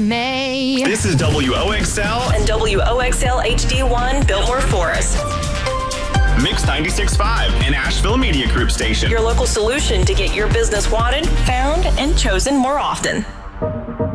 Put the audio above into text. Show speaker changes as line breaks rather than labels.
May.
This is WOXL
and WOXL HD1 Biltmore Forest.
Mix 96.5, an Asheville Media Group station.
Your local solution to get your business wanted, found, and chosen more often.